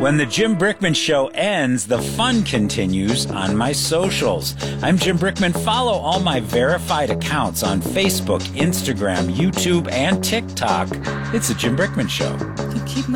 When the Jim Brickman Show ends, the fun continues on my socials. I'm Jim Brickman. Follow all my verified accounts on Facebook, Instagram, YouTube, and TikTok. It's the Jim Brickman Show. Keep